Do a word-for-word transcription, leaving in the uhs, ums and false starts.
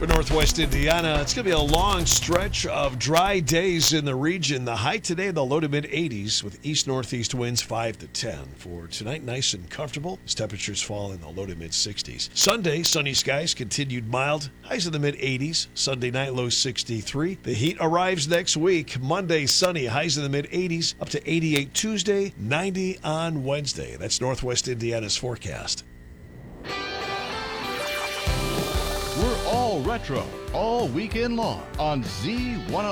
For Northwest Indiana, it's going to be a long stretch of dry days in the region. The high today in the low to mid eighties with east-northeast winds five to ten. For tonight, nice and comfortable as temperatures fall in the low to mid sixties. Sunday, sunny skies, continued mild, highs in the mid eighties. Sunday night, low sixty-three. The heat arrives next week. Monday, sunny, highs in the mid eighties, up to eighty-eight Tuesday, ninety on Wednesday. That's Northwest Indiana's forecast. We're all retro, all weekend long on Z one oh.